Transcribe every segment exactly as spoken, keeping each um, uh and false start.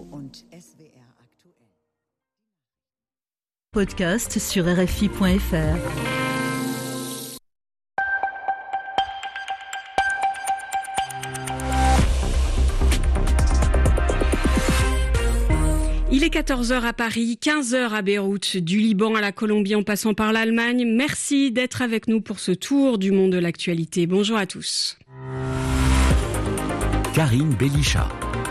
Radio und S W R aktuell. Podcast sur R F I point F R. Il est quatorze heures à Paris, quinze heures à Beyrouth, du Liban à la Colombie en passant par l'Allemagne. Merci d'être avec nous pour ce tour du monde de l'actualité. Bonjour à tous. Karine Bélichat.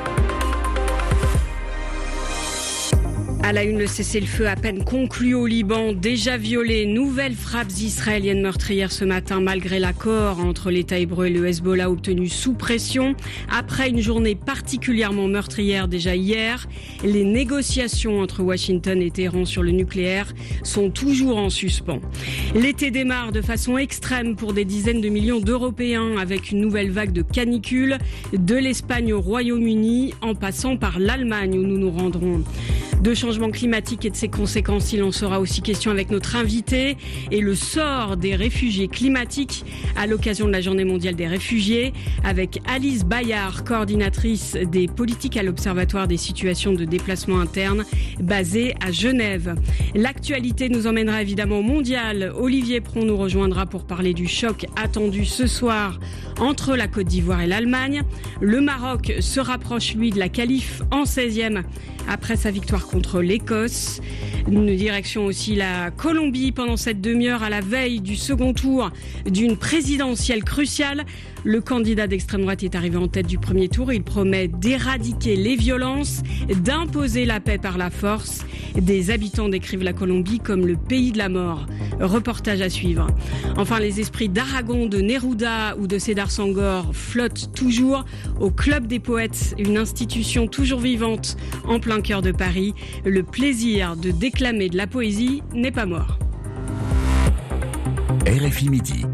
À la une, le cessez-le-feu à peine conclu au Liban, déjà violé. Nouvelles frappes israéliennes meurtrières ce matin malgré l'accord entre l'État hébreu et le Hezbollah obtenu sous pression. Après une journée particulièrement meurtrière déjà hier, les négociations entre Washington et Téhéran sur le nucléaire sont toujours en suspens. L'été démarre de façon extrême pour des dizaines de millions d'Européens avec une nouvelle vague de canicule de l'Espagne au Royaume-Uni en passant par l'Allemagne où nous nous rendrons. De changement climatique et de ses conséquences, il en sera aussi question avec notre invité et le sort des réfugiés climatiques à l'occasion de la Journée mondiale des réfugiés avec Alice Bayard, coordinatrice des politiques à l'Observatoire des situations de déplacement interne basé à Genève. L'actualité nous emmènera évidemment au mondial. Olivier Pron nous rejoindra pour parler du choc attendu ce soir entre la Côte d'Ivoire et l'Allemagne. Le Maroc se rapproche lui de la qualif en seizième après sa victoire contre l'Écosse. Une direction aussi la Colombie pendant cette demi-heure à la veille du second tour d'une présidentielle cruciale. Le candidat d'extrême droite est arrivé en tête du premier tour. Il promet d'éradiquer les violences, d'imposer la paix par la force. Des habitants décrivent la Colombie comme le pays de la mort. Reportage à suivre. Enfin, les esprits d'Aragon, de Neruda ou de Sédar Senghor flottent toujours au Club des Poètes, une institution toujours vivante en plein cœur de Paris. Le plaisir de déclamer de la poésie n'est pas mort. R F I Midi.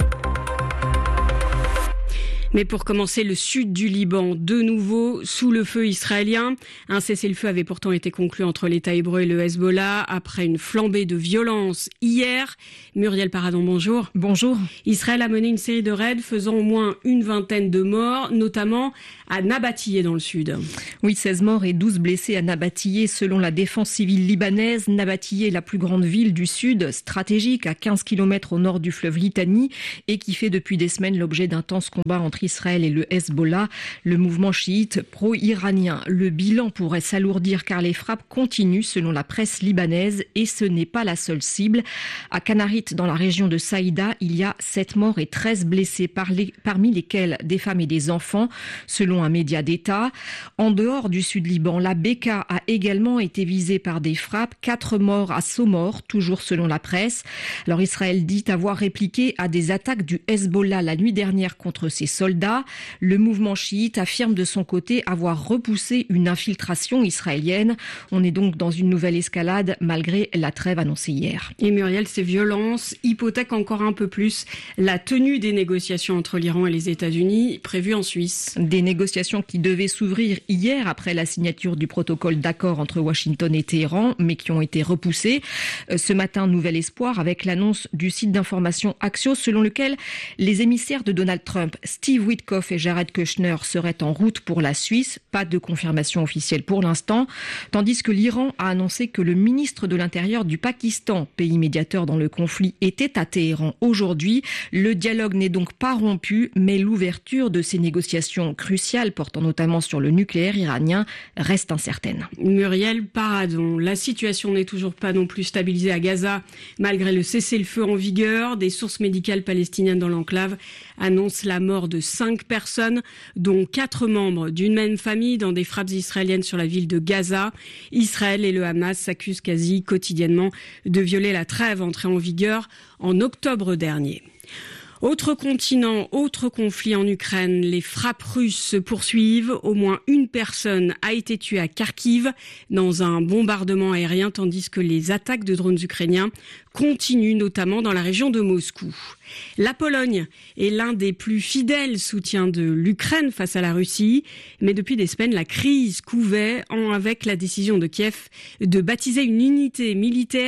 Mais pour commencer, le sud du Liban, de nouveau sous le feu israélien. Un cessez-le-feu avait pourtant été conclu entre l'État hébreu et le Hezbollah après une flambée de violence hier. Muriel Paradon, bonjour. Bonjour. Israël a mené une série de raids faisant au moins une vingtaine de morts, notamment à Nabatiyeh dans le sud. Oui, seize morts et douze blessés à Nabatiyeh selon la défense civile libanaise. Nabatiyeh est la plus grande ville du sud, stratégique à quinze kilomètres au nord du fleuve Litani et qui fait depuis des semaines l'objet d'intenses combats entre Israël et le Hezbollah, le mouvement chiite pro-iranien. Le bilan pourrait s'alourdir car les frappes continuent selon la presse libanaise et ce n'est pas la seule cible. À Canarit, dans la région de Saïda, il y a sept morts et treize blessés, parmi lesquels des femmes et des enfants, selon un média d'État. En dehors du sud Liban, la Beka a également été visée par des frappes. Quatre morts à Saumor, toujours selon la presse. Alors Israël dit avoir répliqué à des attaques du Hezbollah la nuit dernière contre ses soldats. Le mouvement chiite affirme de son côté avoir repoussé une infiltration israélienne. On est donc dans une nouvelle escalade malgré la trêve annoncée hier. Et Muriel, ces violences hypothèquent encore un peu plus la tenue des négociations entre l'Iran et les États-Unis prévues en Suisse. Des négociations qui devaient s'ouvrir hier après la signature du protocole d'accord entre Washington et Téhéran, mais qui ont été repoussées. Ce matin, nouvel espoir avec l'annonce du site d'information Axios selon lequel les émissaires de Donald Trump, Steve Witkoff et Jared Kushner seraient en route pour la Suisse. Pas de confirmation officielle pour l'instant. Tandis que l'Iran a annoncé que le ministre de l'Intérieur du Pakistan, pays médiateur dans le conflit, était à Téhéran aujourd'hui. Le dialogue n'est donc pas rompu, mais l'ouverture de ces négociations cruciales, portant notamment sur le nucléaire iranien, reste incertaine. Muriel Paradon, la situation n'est toujours pas non plus stabilisée à Gaza, malgré le cessez-le-feu en vigueur. Des sources médicales palestiniennes dans l'enclave annoncent la mort de cinq personnes, dont quatre membres d'une même famille dans des frappes israéliennes sur la ville de Gaza. Israël et le Hamas s'accusent quasi quotidiennement de violer la trêve entrée en vigueur en octobre dernier. Autre continent, autre conflit en Ukraine, les frappes russes se poursuivent. Au moins une personne a été tuée à Kharkiv dans un bombardement aérien, tandis que les attaques de drones ukrainiens continuent, notamment dans la région de Moscou. La Pologne est l'un des plus fidèles soutiens de l'Ukraine face à la Russie, mais depuis des semaines, la crise couvait en avec la décision de Kiev de baptiser une unité militaire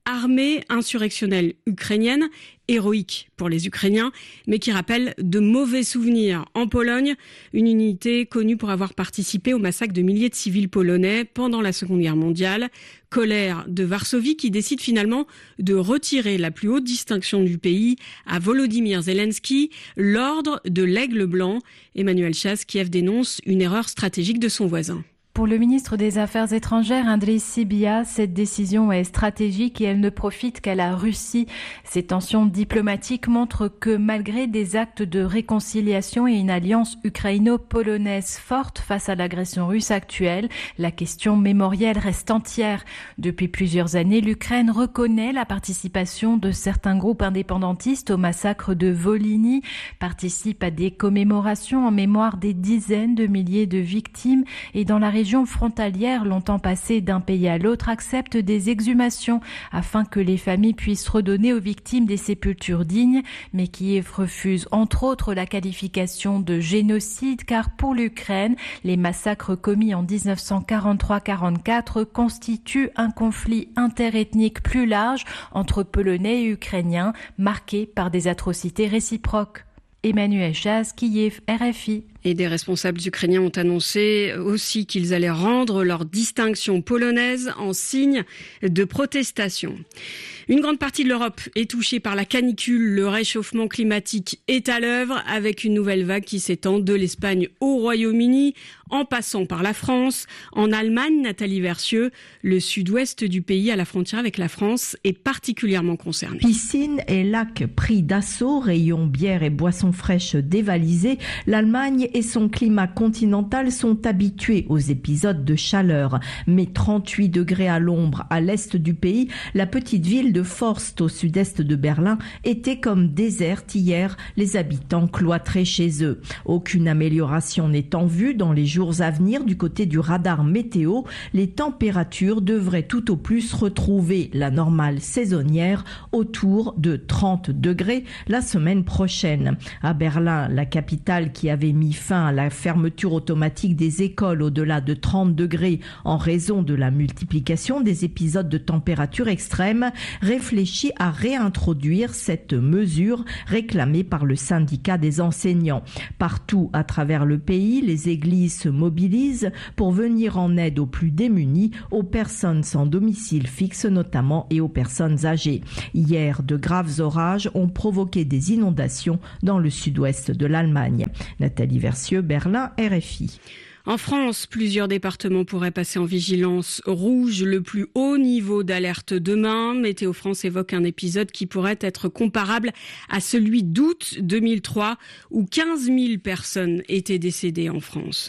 armée insurrectionnelle ukrainienne, héroïque pour les Ukrainiens, mais qui rappelle de mauvais souvenirs. En Pologne, une unité connue pour avoir participé au massacre de milliers de civils polonais pendant la Seconde Guerre mondiale. Colère de Varsovie qui décide finalement de retirer la plus haute distinction du pays à Volodymyr Zelensky, l'ordre de l'Aigle blanc. Emmanuel Chas, Kiev dénonce une erreur stratégique de son voisin. Pour le ministre des Affaires étrangères, Andriy Sybiha, cette décision est stratégique et elle ne profite qu'à la Russie. Ces tensions diplomatiques montrent que malgré des actes de réconciliation et une alliance ukraino-polonaise forte face à l'agression russe actuelle, la question mémorielle reste entière. Depuis plusieurs années, l'Ukraine reconnaît la participation de certains groupes indépendantistes au massacre de Volhynie, participe à des commémorations en mémoire des dizaines de milliers de victimes et dans la région régions frontalières, longtemps passées d'un pays à l'autre, acceptent des exhumations afin que les familles puissent redonner aux victimes des sépultures dignes, mais Kiev refuse entre autres la qualification de génocide car pour l'Ukraine, les massacres commis en dix-neuf cent quarante-trois quarante-quatre constituent un conflit interethnique plus large entre Polonais et Ukrainiens, marqué par des atrocités réciproques. Emmanuel Chas, Kiev, R F I. Et des responsables ukrainiens ont annoncé aussi qu'ils allaient rendre leur distinction polonaise en signe de protestation. Une grande partie de l'Europe est touchée par la canicule. Le réchauffement climatique est à l'œuvre avec une nouvelle vague qui s'étend de l'Espagne au Royaume-Uni, en passant par la France. En Allemagne, Nathalie Versieux, le sud-ouest du pays à la frontière avec la France est particulièrement concerné. Piscines et lacs pris d'assaut, rayons bière et boissons fraîches dévalisées, l'Allemagne et son climat continental sont habitués aux épisodes de chaleur. Mais trente-huit degrés à l'ombre à l'est du pays, la petite ville de Forst au sud-est de Berlin était comme déserte hier, les habitants cloîtrés chez eux. Aucune amélioration n'est en vue dans les jours à venir du côté du radar météo. Les températures devraient tout au plus retrouver la normale saisonnière autour de trente degrés la semaine prochaine. À Berlin, la capitale qui avait mis fin à la fermeture automatique des écoles au-delà de trente degrés en raison de la multiplication des épisodes de température extrême, réfléchit à réintroduire cette mesure réclamée par le syndicat des enseignants. Partout à travers le pays, les églises se mobilisent pour venir en aide aux plus démunis, aux personnes sans domicile fixe notamment et aux personnes âgées. Hier, de graves orages ont provoqué des inondations dans le sud-ouest de l'Allemagne. Nathalie Versieux, Berlin, R F I. En France, plusieurs départements pourraient passer en vigilance rouge, le plus haut niveau d'alerte demain. Météo France évoque un épisode qui pourrait être comparable à celui d'août deux mille trois, où quinze mille personnes étaient décédées en France.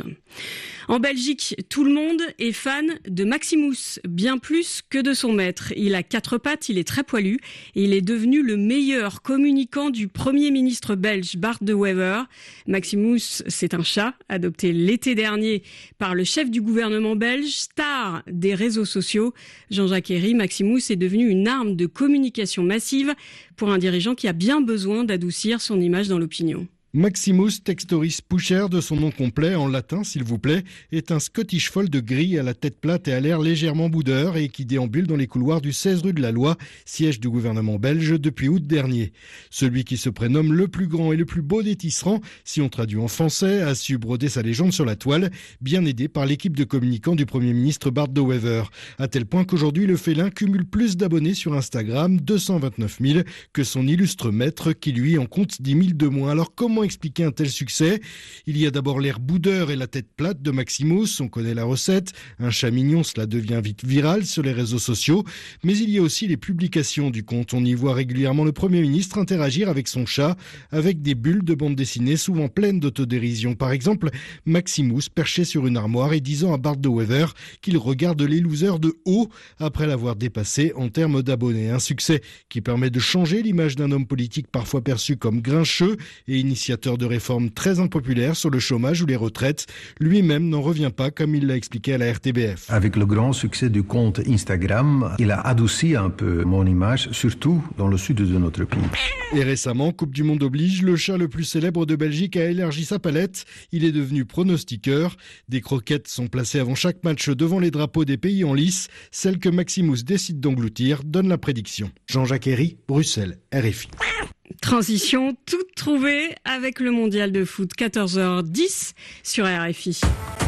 En Belgique, tout le monde est fan de Maximus, bien plus que de son maître. Il a quatre pattes, il est très poilu et il est devenu le meilleur communicant du Premier ministre belge Bart De Wever. Maximus, c'est un chat adopté l'été dernier par le chef du gouvernement belge, star des réseaux sociaux. Jean-Jacques Herry, Maximus est devenu une arme de communication massive pour un dirigeant qui a bien besoin d'adoucir son image dans l'opinion. Maximus Textoris Pusher, de son nom complet, en latin s'il vous plaît, est un Scottish Fold gris à la tête plate et à l'air légèrement boudeur et qui déambule dans les couloirs du seize rue de la Loi, siège du gouvernement belge depuis août dernier. Celui qui se prénomme le plus grand et le plus beau des tisserands, si on traduit en français, a su broder sa légende sur la toile, bien aidé par l'équipe de communicants du Premier ministre Bart De Wever. À tel point qu'aujourd'hui le félin cumule plus d'abonnés sur Instagram, deux cent vingt-neuf mille, que son illustre maître qui lui en compte dix mille de moins. Alors comment expliquer un tel succès? Il y a d'abord l'air boudeur et la tête plate de Maximus, on connaît la recette. Un chat mignon, cela devient vite viral sur les réseaux sociaux. Mais il y a aussi les publications du compte. On y voit régulièrement le Premier ministre interagir avec son chat, avec des bulles de bande dessinée souvent pleines d'autodérision. Par exemple, Maximus perché sur une armoire et disant à Bart De Wever qu'il regarde les losers de haut après l'avoir dépassé en termes d'abonnés. Un succès qui permet de changer l'image d'un homme politique parfois perçu comme grincheux et initialement initiateur de réformes très impopulaires sur le chômage ou les retraites. Lui-même n'en revient pas, comme il l'a expliqué à la R T B F. Avec le grand succès du compte Instagram, il a adouci un peu mon image, surtout dans le sud de notre pays. Et récemment, Coupe du Monde oblige, le chat le plus célèbre de Belgique a élargi sa palette. Il est devenu pronostiqueur. Des croquettes sont placées avant chaque match devant les drapeaux des pays en lice. Celle que Maximus décide d'engloutir donne la prédiction. Jean-Jacques Herry, Bruxelles, R F I. Transition toute trouvée avec le mondial de foot, quatorze heures dix sur R F I.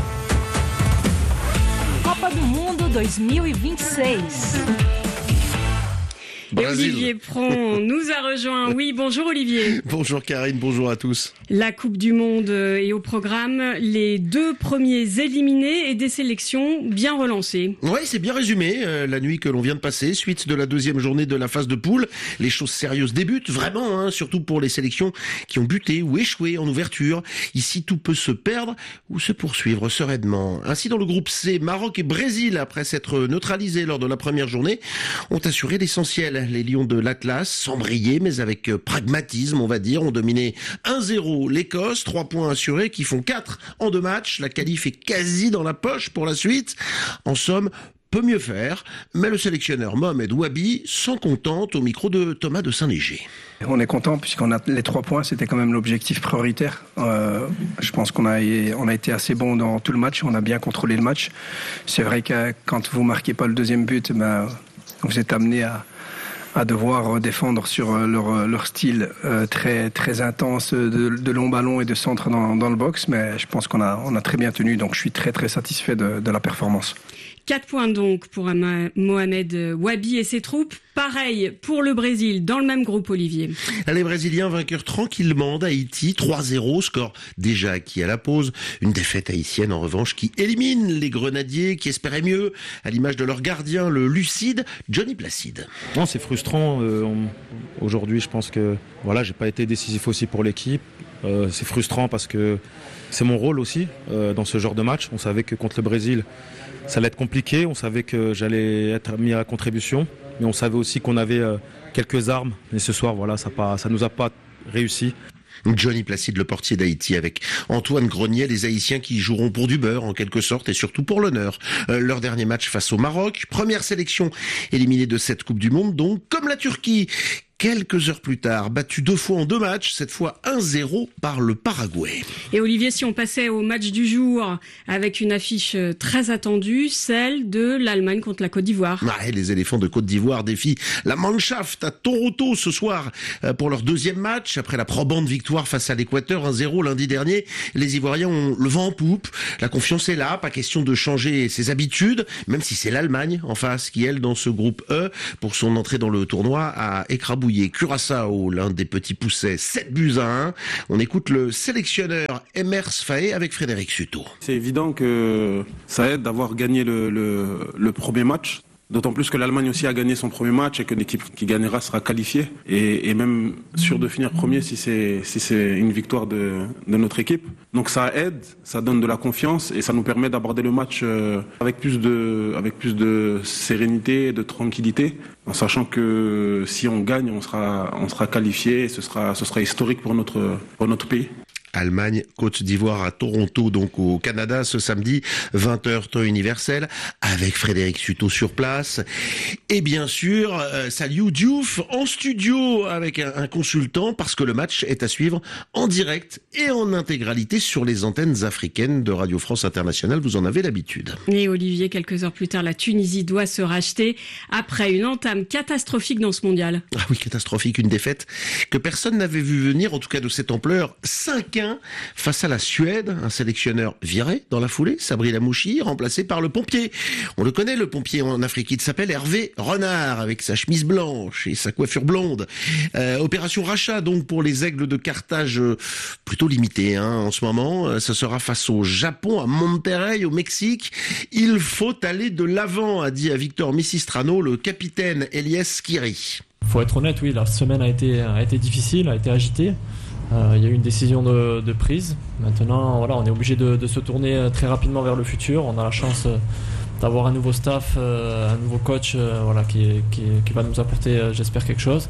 Copa do Mundo dois mil e vinte e seis. Et Olivier Pron nous a rejoint. Oui, bonjour Olivier. Bonjour Karine, bonjour à tous. La Coupe du Monde est au programme. Les deux premiers éliminés et des sélections bien relancées. Oui, c'est bien résumé. Euh, la nuit que l'on vient de passer, suite de la deuxième journée de la phase de poule. Les choses sérieuses débutent, vraiment, hein, surtout pour les sélections qui ont buté ou échoué en ouverture. Ici, tout peut se perdre ou se poursuivre sereinement. Ainsi, dans le groupe C, Maroc et Brésil, après s'être neutralisés lors de la première journée, ont assuré l'essentiel. Les Lions de l'Atlas, sans briller, mais avec pragmatisme, on va dire, ont dominé un zéro l'Écosse, trois points assurés qui font quatre en deux matchs. La qualif est quasi dans la poche pour la suite. En somme, peut mieux faire, mais le sélectionneur Mohamed Wabi s'en contente au micro de Thomas de Saint-Léger. On est content puisqu'on a les trois points, c'était quand même l'objectif prioritaire. Euh, je pense qu'on a, on a été assez bon dans tout le match, on a bien contrôlé le match. C'est vrai que quand vous marquez pas le deuxième but, ben, vous êtes amené à à devoir défendre sur leur, leur style euh, très, très intense de, de long ballon et de centre dans, dans le box, mais je pense qu'on a, on a très bien tenu, donc je suis très très satisfait de, de la performance. Quatre points donc pour Mohamed Wabi et ses troupes. Pareil pour le Brésil, dans le même groupe, Olivier. Les Brésiliens vainqueurs tranquillement d'Haïti, trois zéro, score déjà acquis à la pause. Une défaite haïtienne en revanche qui élimine les Grenadiers qui espéraient mieux, à l'image de leur gardien, le lucide Johnny Placide. Non, c'est frustrant. Euh, on... Aujourd'hui, je pense que voilà, j'ai pas été décisif aussi pour l'équipe. Euh, c'est frustrant parce que c'est mon rôle aussi euh, dans ce genre de match. On savait que contre le Brésil, ça allait être compliqué, on savait que j'allais être mis à contribution, mais on savait aussi qu'on avait euh, quelques armes. Et ce soir, voilà, ça ne nous a pas réussi. Johnny Placide, le portier d'Haïti, avec Antoine Grenier, les Haïtiens qui joueront pour du beurre en quelque sorte et surtout pour l'honneur. Euh, leur dernier match face au Maroc, première sélection éliminée de cette Coupe du Monde, donc comme la Turquie. Quelques heures plus tard, battu deux fois en deux matchs, cette fois un zéro par le Paraguay. Et Olivier, si on passait au match du jour avec une affiche très attendue, celle de l'Allemagne contre la Côte d'Ivoire. Ouais, les éléphants de Côte d'Ivoire défient la Mannschaft à Toronto ce soir pour leur deuxième match. Après la probante victoire face à l'Équateur, un zéro lundi dernier, les Ivoiriens ont le vent en poupe. La confiance est là, pas question de changer ses habitudes, même si c'est l'Allemagne en face qui, elle, dans ce groupe E, pour son entrée dans le tournoi, a écrabouillé Curaçao, l'un des petits poussets, sept buts à un. On écoute le sélectionneur Emers Faé avec Frédéric Suto. C'est évident que ça aide d'avoir gagné le, le, le premier match. D'autant plus que l'Allemagne aussi a gagné son premier match et que l'équipe qui gagnera sera qualifiée et, et même sûre de finir premier si c'est si c'est une victoire de, de notre équipe. Donc ça aide, ça donne de la confiance et ça nous permet d'aborder le match avec plus de avec plus de sérénité et de tranquillité, en sachant que si on gagne, on sera on sera qualifié et ce sera ce sera historique pour notre pour notre pays. Allemagne, Côte d'Ivoire à Toronto, donc au Canada, ce samedi, vingt heures temps universel, avec Frédéric Suto sur place. Et bien sûr, euh, Saliou Diouf en studio avec un, un consultant, parce que le match est à suivre en direct et en intégralité sur les antennes africaines de Radio France Internationale. Vous en avez l'habitude. Et Olivier, quelques heures plus tard, la Tunisie doit se racheter après une entame catastrophique dans ce mondial. Ah oui, catastrophique, une défaite que personne n'avait vu venir, en tout cas de cette ampleur, cinq un face à la Suède, un sélectionneur viré dans la foulée, Sabri Lamouchi, remplacé par le pompier. On le connaît, le pompier en Afrique, il s'appelle Hervé Renard, avec sa chemise blanche et sa coiffure blonde. Euh, opération rachat donc pour les Aigles de Carthage, euh, plutôt limitée hein, en ce moment. Euh, ça sera face au Japon, à Monterrey, au Mexique. Il faut aller de l'avant, a dit à Victor Missistrano le capitaine Elias Skiri. Faut être honnête, oui, la semaine a été, a été difficile, a été agitée. Euh, il y a eu une décision de, de prise. Maintenant, voilà, on est obligé de, de se tourner très rapidement vers le futur. On a la chance d'avoir un nouveau staff, euh, un nouveau coach, euh, voilà, qui, qui, qui va nous apporter, euh, j'espère, quelque chose.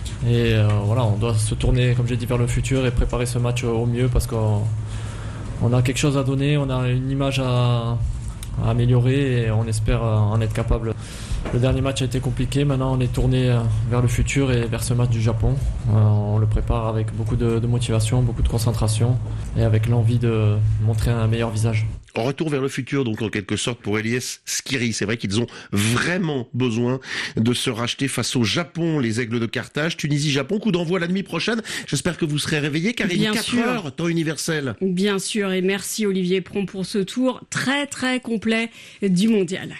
Et euh, voilà, on doit se tourner, comme j'ai dit, vers le futur et préparer ce match au mieux parce qu'on on a quelque chose à donner, on a une image à, à améliorer et on espère en être capable. Le dernier match a été compliqué, maintenant on est tourné vers le futur et vers ce match du Japon. Euh, on le prépare avec beaucoup de, de motivation, beaucoup de concentration et avec l'envie de montrer un meilleur visage. En retour vers le futur, donc en quelque sorte pour Eliès Skiri. C'est vrai qu'ils ont vraiment besoin de se racheter face au Japon, les Aigles de Carthage. Tunisie-Japon, coup d'envoi la nuit prochaine. J'espère que vous serez réveillés car il est quatre heures, temps universel. Bien sûr, et merci Olivier Pron pour ce tour très très complet du mondial.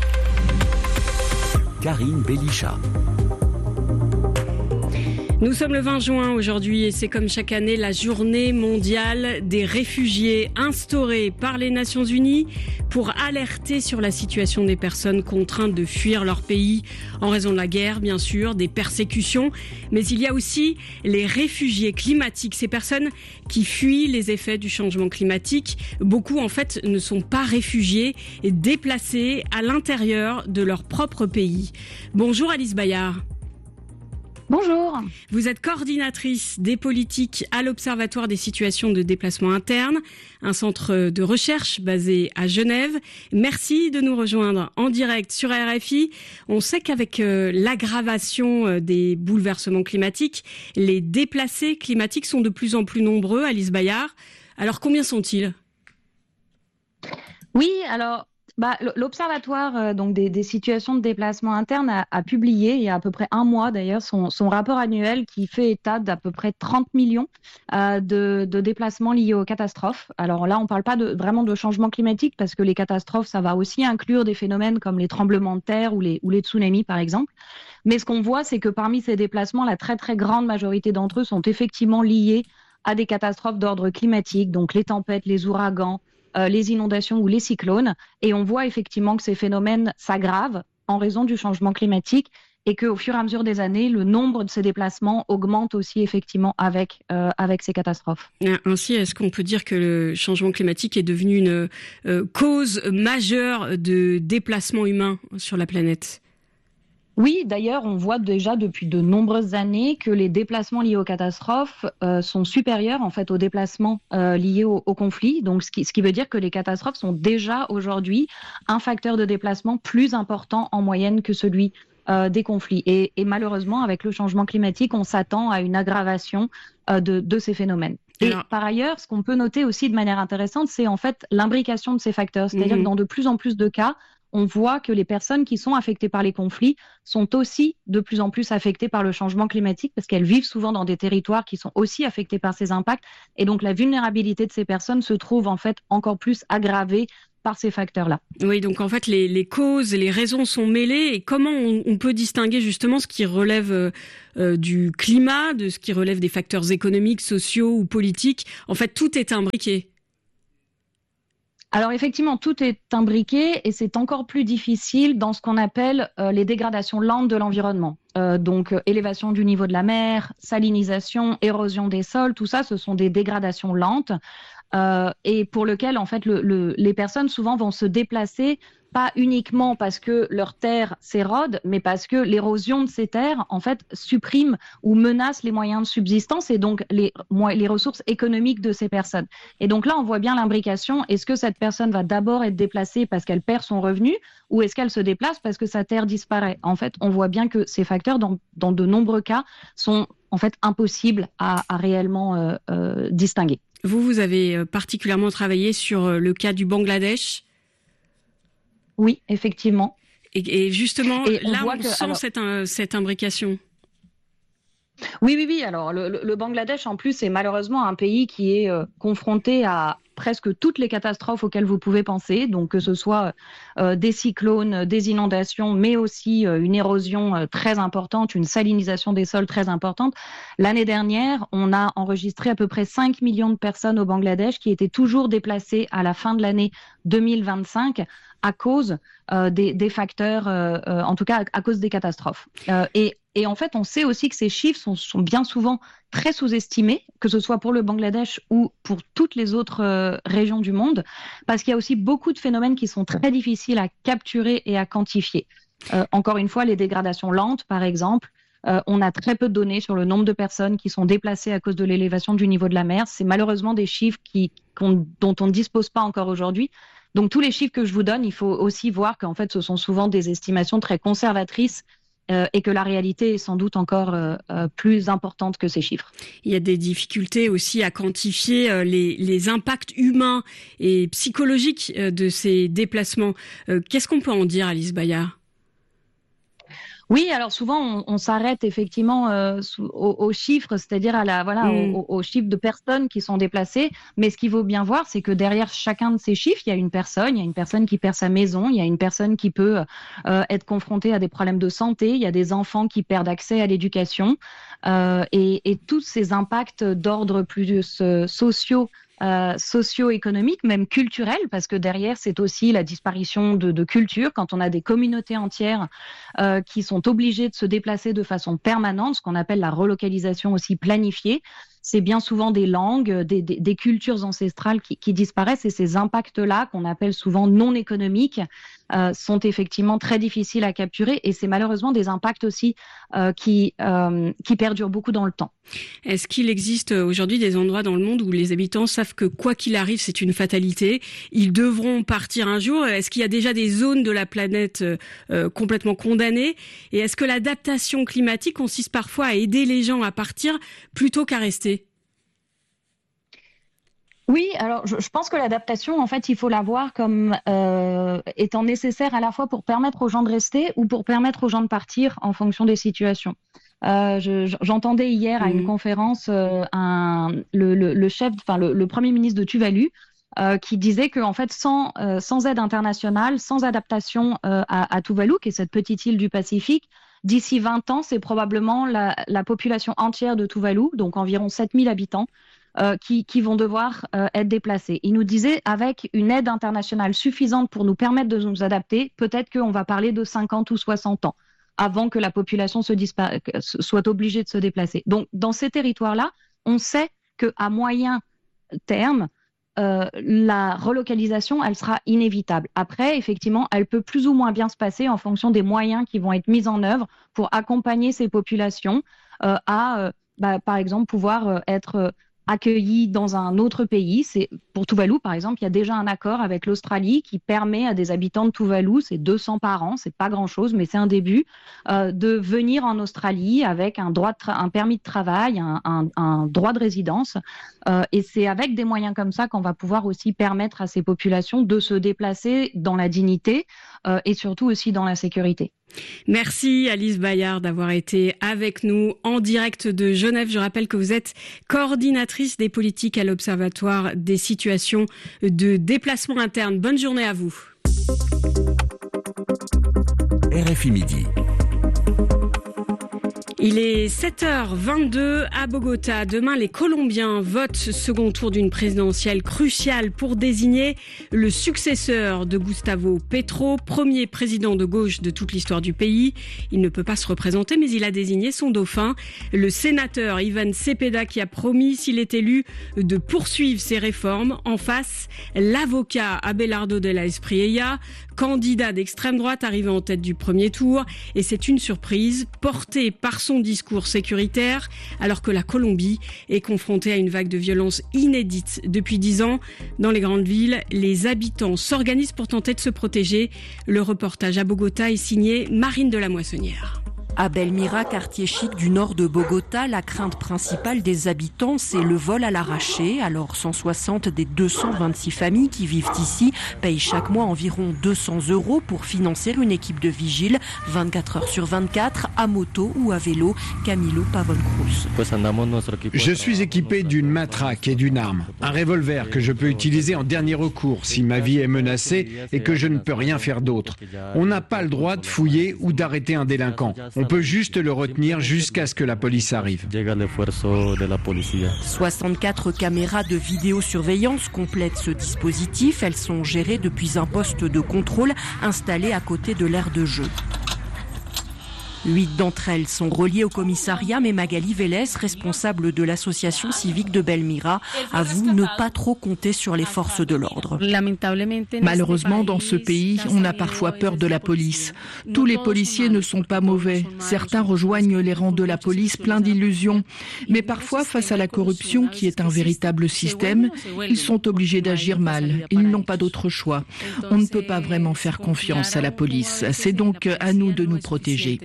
Karine Bélichat. Nous sommes le vingt juin aujourd'hui et c'est comme chaque année la journée mondiale des réfugiés instaurée par les Nations Unies pour alerter sur la situation des personnes contraintes de fuir leur pays en raison de la guerre, bien sûr, des persécutions. Mais il y a aussi les réfugiés climatiques, ces personnes qui fuient les effets du changement climatique. Beaucoup, en fait, ne sont pas réfugiés et déplacés à l'intérieur de leur propre pays. Bonjour Alice Bayard. Bonjour. Vous êtes coordinatrice des politiques à l'Observatoire des situations de déplacement interne, un centre de recherche basé à Genève. Merci de nous rejoindre en direct sur R F I. On sait qu'avec euh, l'aggravation euh, des bouleversements climatiques, les déplacés climatiques sont de plus en plus nombreux, Alice Bayard. Alors combien sont-ils ? Oui, alors... Bah, l'Observatoire euh, donc des, des situations de déplacement interne a, a publié il y a à peu près un mois d'ailleurs son, son rapport annuel qui fait état d'à peu près trente millions euh, de, de déplacements liés aux catastrophes. Alors là, on ne parle pas de, vraiment de changement climatique parce que les catastrophes, ça va aussi inclure des phénomènes comme les tremblements de terre ou les, ou les tsunamis par exemple. Mais ce qu'on voit, c'est que parmi ces déplacements, la très très grande majorité d'entre eux sont effectivement liés à des catastrophes d'ordre climatique, donc les tempêtes, les ouragans, Euh, les inondations ou les cyclones. Et on voit effectivement que ces phénomènes s'aggravent en raison du changement climatique et qu'au fur et à mesure des années, le nombre de ces déplacements augmente aussi effectivement avec, euh, avec ces catastrophes. Ainsi, est-ce qu'on peut dire que le changement climatique est devenu une euh, cause majeure de déplacement humain sur la planète ? Oui, d'ailleurs, on voit déjà depuis de nombreuses années que les déplacements liés aux catastrophes euh, sont supérieurs en fait aux déplacements euh, liés au, au conflit. Donc, ce qui, ce qui veut dire que les catastrophes sont déjà aujourd'hui un facteur de déplacement plus important en moyenne que celui euh, des conflits. Et, et malheureusement, avec le changement climatique, on s'attend à une aggravation euh, de, de ces phénomènes. Et Alors... par ailleurs, ce qu'on peut noter aussi de manière intéressante, c'est en fait l'imbrication de ces facteurs. C'est-à-dire mmh. que dans de plus en plus de cas, on voit que les personnes qui sont affectées par les conflits sont aussi de plus en plus affectées par le changement climatique parce qu'elles vivent souvent dans des territoires qui sont aussi affectés par ces impacts. Et donc, la vulnérabilité de ces personnes se trouve en fait encore plus aggravée par ces facteurs-là. Oui, donc en fait, les, les causes et les raisons sont mêlées. Et comment on, on peut distinguer justement ce qui relève euh, du climat, de ce qui relève des facteurs économiques, sociaux ou politiques ? En fait, tout est imbriqué. Alors effectivement, tout est imbriqué et c'est encore plus difficile dans ce qu'on appelle euh, les dégradations lentes de l'environnement. Euh, donc euh, élévation du niveau de la mer, salinisation, érosion des sols, tout ça, ce sont des dégradations lentes euh, et pour lesquelles en fait le, le, les personnes souvent vont se déplacer pas uniquement parce que leurs terres s'érodent, mais parce que l'érosion de ces terres, en fait, supprime ou menace les moyens de subsistance et donc les, les ressources économiques de ces personnes. Et donc là, on voit bien l'imbrication. Est-ce que cette personne va d'abord être déplacée parce qu'elle perd son revenu ou est-ce qu'elle se déplace parce que sa terre disparaît ? En fait, on voit bien que ces facteurs, dans, dans de nombreux cas, sont en fait impossibles à, à réellement euh, euh, distinguer. Vous, vous avez particulièrement travaillé sur le cas du Bangladesh. Oui, effectivement. Et, et justement, et on là, on que, sent alors, cette, cette imbrication. Oui, oui, oui. Alors, le, le Bangladesh, en plus, est malheureusement un pays qui est euh, confronté à presque toutes les catastrophes auxquelles vous pouvez penser, donc que ce soit euh, des cyclones, des inondations, mais aussi euh, une érosion euh, très importante, une salinisation des sols très importante. L'année dernière, on a enregistré à peu près cinq millions de personnes au Bangladesh qui étaient toujours déplacées à la fin de l'année deux mille vingt-cinq à cause euh, des, des facteurs, euh, euh, en tout cas à, à cause des catastrophes. Euh, et Et en fait, on sait aussi que ces chiffres sont, sont bien souvent très sous-estimés, que ce soit pour le Bangladesh ou pour toutes les autres euh, régions du monde, parce qu'il y a aussi beaucoup de phénomènes qui sont très difficiles à capturer et à quantifier. Euh, encore une fois, les dégradations lentes, par exemple, Euh, on a très peu de données sur le nombre de personnes qui sont déplacées à cause de l'élévation du niveau de la mer. C'est malheureusement des chiffres qui, qu'on, dont on ne dispose pas encore aujourd'hui. Donc tous les chiffres que je vous donne, il faut aussi voir qu'en fait ce sont souvent des estimations très conservatrices euh, et que la réalité est sans doute encore euh, euh, plus importante que ces chiffres. Il y a des difficultés aussi à quantifier euh, les, les impacts humains et psychologiques euh, de ces déplacements. Euh, qu'est-ce qu'on peut en dire, Alice Bayard ? Oui, alors souvent on, on s'arrête effectivement euh, sous, aux, aux chiffres, c'est-à-dire à la voilà mmh. aux, aux chiffres de personnes qui sont déplacées. Mais ce qu'il faut bien voir, c'est que derrière chacun de ces chiffres, il y a une personne, il y a une personne qui perd sa maison, il y a une personne qui peut euh, être confrontée à des problèmes de santé, il y a des enfants qui perdent accès à l'éducation euh, et, et tous ces impacts d'ordre plus euh, sociaux. Euh, socio-économique, même culturel, parce que derrière, c'est aussi la disparition de, de culture. Quand on a des communautés entières euh, qui sont obligées de se déplacer de façon permanente, ce qu'on appelle la relocalisation aussi planifiée, c'est bien souvent des langues, des, des, des cultures ancestrales qui, qui disparaissent, et ces impacts-là, qu'on appelle souvent non économiques, euh, sont effectivement très difficiles à capturer, et c'est malheureusement des impacts aussi euh, qui, euh, qui perdurent beaucoup dans le temps. Est-ce qu'il existe aujourd'hui des endroits dans le monde où les habitants savent que quoi qu'il arrive, c'est une fatalité, ils devront partir un jour? Est-ce qu'il y a déjà des zones de la planète euh, complètement condamnées? Et est-ce que l'adaptation climatique consiste parfois à aider les gens à partir plutôt qu'à rester? Oui, alors je, je pense que l'adaptation, en fait, il faut la voir comme euh, étant nécessaire à la fois pour permettre aux gens de rester ou pour permettre aux gens de partir en fonction des situations. Euh, je, j'entendais hier à une mmh. conférence euh, un, le, le, le chef, enfin le, le premier ministre de Tuvalu, euh, qui disait que en fait, sans, euh, sans aide internationale, sans adaptation euh, à, à Tuvalu, qui est cette petite île du Pacifique, d'ici vingt ans, c'est probablement la, la population entière de Tuvalu, donc environ sept mille habitants, Euh, qui, qui vont devoir euh, être déplacés. Il nous disait, avec une aide internationale suffisante pour nous permettre de nous adapter, peut-être qu'on va parler de cinquante ou soixante ans avant que la population se dispa- soit obligée de se déplacer. Donc, dans ces territoires-là, on sait qu'à moyen terme, euh, la relocalisation, elle sera inévitable. Après, effectivement, elle peut plus ou moins bien se passer en fonction des moyens qui vont être mis en œuvre pour accompagner ces populations euh, à, euh, bah, par exemple, pouvoir euh, être... Euh, accueillis dans un autre pays. C'est, pour Tuvalu, par exemple, il y a déjà un accord avec l'Australie qui permet à des habitants de Tuvalu, c'est deux cents par an, c'est pas grand-chose, mais c'est un début, euh, de venir en Australie avec un, droit de tra- un permis de travail, un, un, un droit de résidence. Euh, et c'est avec des moyens comme ça qu'on va pouvoir aussi permettre à ces populations de se déplacer dans la dignité euh, et surtout aussi dans la sécurité. Merci Alice Bayard d'avoir été avec nous en direct de Genève. Je rappelle que vous êtes coordinatrice des politiques à l'Observatoire des situations de déplacement interne. Bonne journée à vous. R F I Midi. Il est sept heures vingt-deux à Bogota. Demain, les Colombiens votent second tour d'une présidentielle cruciale pour désigner le successeur de Gustavo Petro, premier président de gauche de toute l'histoire du pays. Il ne peut pas se représenter, mais il a désigné son dauphin, le sénateur Ivan Cepeda, qui a promis, s'il est élu, de poursuivre ses réformes. En face, l'avocat Abelardo de la Espriella, candidat d'extrême droite arrivé en tête du premier tour. Et c'est une surprise portée par son discours sécuritaire, alors que la Colombie est confrontée à une vague de violence inédite depuis dix ans. Dans les grandes villes, les habitants s'organisent pour tenter de se protéger. Le reportage à Bogota est signé Marine de la Moissonnière. À Belmira, quartier chic du nord de Bogota, la crainte principale des habitants, c'est le vol à l'arraché. Alors cent soixante des deux cent vingt-six familles qui vivent ici payent chaque mois environ deux cents euros pour financer une équipe de vigiles vingt-quatre heures sur vingt-quatre, à moto ou à vélo. Camilo Pavon Cruz. Je suis équipé d'une matraque et d'une arme, un revolver que je peux utiliser en dernier recours si ma vie est menacée et que je ne peux rien faire d'autre. On n'a pas le droit de fouiller ou d'arrêter un délinquant. On peut juste le retenir jusqu'à ce que la police arrive. soixante-quatre caméras de vidéosurveillance complètent ce dispositif. Elles sont gérées depuis un poste de contrôle installé à côté de l'aire de jeu. Huit d'entre elles sont reliées au commissariat, mais Magali Vélez, responsable de l'association civique de Belmira, avoue ne pas trop compter sur les forces de l'ordre. Malheureusement, dans ce pays, on a parfois peur de la police. Tous les policiers ne sont pas mauvais. Certains rejoignent les rangs de la police pleins d'illusions. Mais parfois, face à la corruption, qui est un véritable système, ils sont obligés d'agir mal. Ils n'ont pas d'autre choix. On ne peut pas vraiment faire confiance à la police. C'est donc à nous de nous protéger.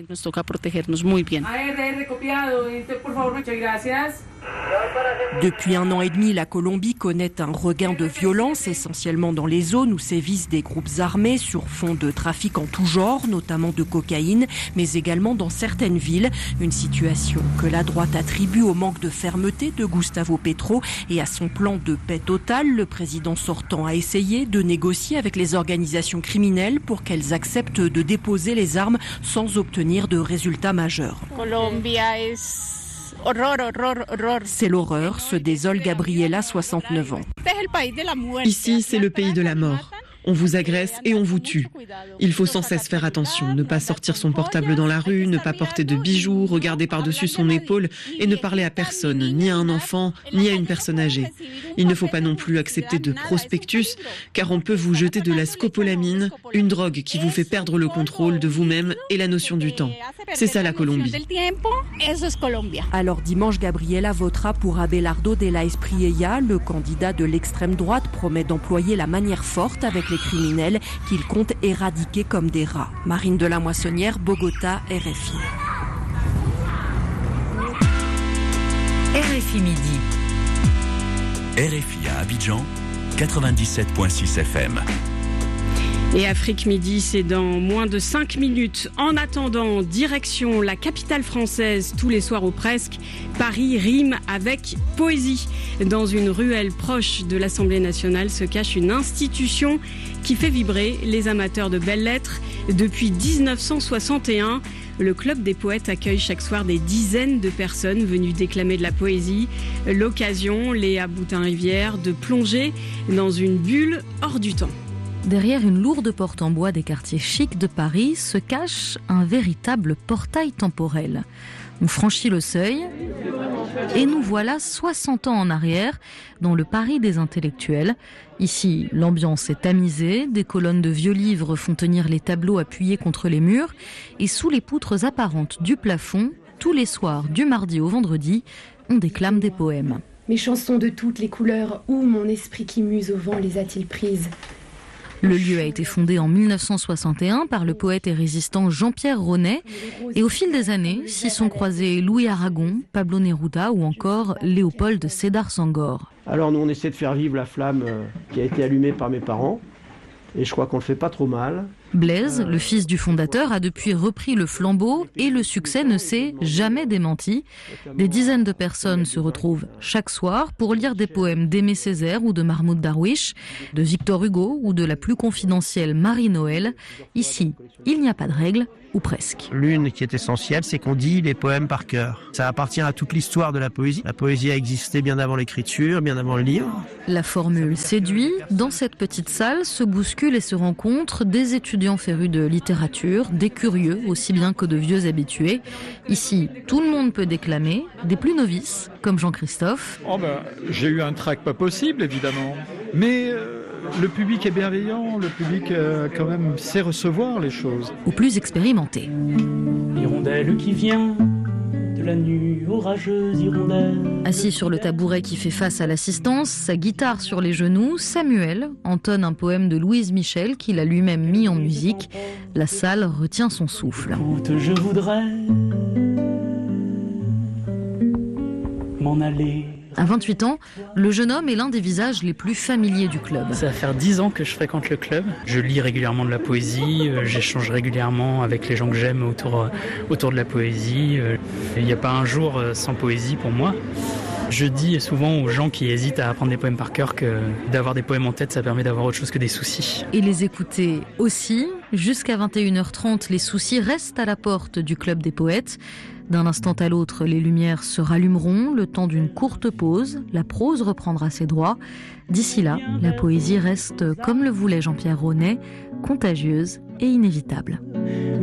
Depuis un an et demi, la Colombie connaît un regain de violence, essentiellement dans les zones où sévissent des groupes armés sur fond de trafic en tout genre, notamment de cocaïne, mais également dans certaines villes. Une situation que la droite attribue au manque de fermeté de Gustavo Petro et à son plan de paix totale. Le président sortant a essayé de négocier avec les organisations criminelles pour qu'elles acceptent de déposer les armes sans obtenir de résultats majeurs. C'est l'horreur, se désole Gabriela, soixante-neuf ans. Ici, c'est le pays de la mort. On vous agresse et on vous tue. Il faut sans cesse faire attention, ne pas sortir son portable dans la rue, ne pas porter de bijoux, regarder par-dessus son épaule et ne parler à personne, ni à un enfant, ni à une personne âgée. Il ne faut pas non plus accepter de prospectus, car on peut vous jeter de la scopolamine, une drogue qui vous fait perdre le contrôle de vous-même et la notion du temps. C'est ça la Colombie. Alors dimanche, Gabriela votera pour Abelardo de la Espriella. Le candidat de l'extrême droite promet d'employer la manière forte avec les criminels qu'il compte éradiquer comme des rats. Marine de la Moissonnière, Bogota, R F I. R F I Midi. R F I à Abidjan, quatre-vingt-dix-sept virgule six F M. Et Afrique Midi, c'est dans moins de cinq minutes. En attendant, direction la capitale française, tous les soirs ou presque, Paris rime avec poésie. Dans une ruelle proche de l'Assemblée nationale se cache une institution qui fait vibrer les amateurs de belles lettres. Depuis dix-neuf cent soixante et un, le Club des poètes accueille chaque soir des dizaines de personnes venues déclamer de la poésie. L'occasion, Léa Boutin-Rivière, de plonger dans une bulle hors du temps. Derrière une lourde porte en bois des quartiers chics de Paris se cache un véritable portail temporel. On franchit le seuil et nous voilà soixante ans en arrière dans le Paris des intellectuels. Ici, l'ambiance est tamisée, des colonnes de vieux livres font tenir les tableaux appuyés contre les murs et sous les poutres apparentes du plafond, tous les soirs du mardi au vendredi, on déclame des poèmes. Mes chansons de toutes les couleurs, où mon esprit qui muse au vent les a-t-il prises ? Le lieu a été fondé en mille neuf cent soixante et un par le poète et résistant Jean-Pierre Ronet. Et au fil des années, s'y sont croisés Louis Aragon, Pablo Neruda ou encore Léopold Sédar Senghor. Alors nous on essaie de faire vivre la flamme qui a été allumée par mes parents. Et je crois qu'on le fait pas trop mal. Blaise, le fils du fondateur, a depuis repris le flambeau et le succès ne s'est jamais démenti. Des dizaines de personnes se retrouvent chaque soir pour lire des poèmes d'Aimé Césaire ou de Mahmoud Darwish, de Victor Hugo ou de la plus confidentielle Marie-Noël. Ici, il n'y a pas de règles, ou presque. L'une qui est essentielle, c'est qu'on dit les poèmes par cœur. Ça appartient à toute l'histoire de la poésie. La poésie a existé bien avant l'écriture, bien avant le livre. La formule séduit. Dans cette petite salle se bousculent et se rencontrent des étudiants férus de littérature, des curieux aussi bien que de vieux habitués. Ici, tout le monde peut déclamer, des plus novices, comme Jean-Christophe. Oh ben, j'ai eu un trac pas possible, évidemment. Mais euh, le public est bienveillant, le public euh, quand même sait recevoir les choses. Ou plus expérimentés. Hirondelle qui vient de la nuit orageuse hirondelle. Assis sur le tabouret qui fait face à l'assistance, sa guitare sur les genoux, Samuel entonne un poème de Louise Michel qu'il a lui-même mis en musique. La salle retient son souffle. Écoute, je voudrais m'en aller. À vingt-huit ans, le jeune homme est l'un des visages les plus familiers du club. Ça va faire dix ans que je fréquente le club. Je lis régulièrement de la poésie, j'échange régulièrement avec les gens que j'aime autour, autour de la poésie. Il n'y a pas un jour sans poésie pour moi. Je dis souvent aux gens qui hésitent à apprendre des poèmes par cœur que d'avoir des poèmes en tête, ça permet d'avoir autre chose que des soucis. Et les écouter aussi. Jusqu'à vingt et une heures trente, les soucis restent à la porte du club des poètes. D'un instant à l'autre, les lumières se rallumeront, le temps d'une courte pause, la prose reprendra ses droits. D'ici là, la poésie reste, comme le voulait Jean-Pierre Ronet, contagieuse et inévitable.